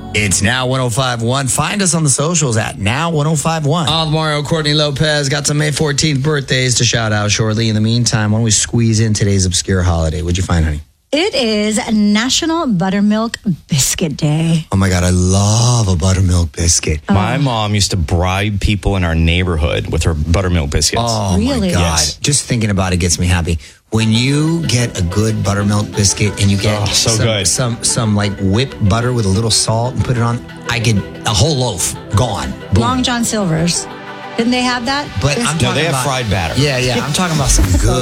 It's Now 105.1. Find us on the socials at Now 105.1. Mario, Courtney Lopez got some May 14th birthdays to shout out shortly. In the meantime, why don't we squeeze in today's obscure holiday? What'd you find, honey? It is National Buttermilk Biscuit Day. Oh my God, I love a buttermilk biscuit. My mom used to bribe people in our neighborhood with her buttermilk biscuits. Oh Really? my God. Yes. Just thinking about it gets me happy. When you get a good buttermilk biscuit and you get good. some like whipped butter with a little salt and put it on, I get a whole loaf gone. Boom. Long John Silver's. Didn't they have that? But I'm No, talking they have about fried batter. Yeah, I'm talking about some good